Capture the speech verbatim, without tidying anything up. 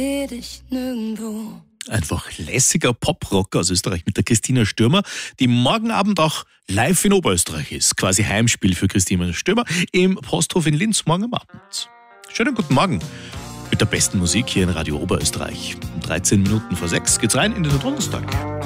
dich nirgendwo. Einfach lässiger Poprock aus Österreich mit der Christina Stürmer, die morgen Abend auch live in Oberösterreich ist. Quasi Heimspiel für Christina Stürmer im Posthof in Linz morgen am Abend. Schönen guten Morgen mit der besten Musik hier in Radio Oberösterreich. Um dreizehn Minuten vor sechs geht's rein in den Donnerstag.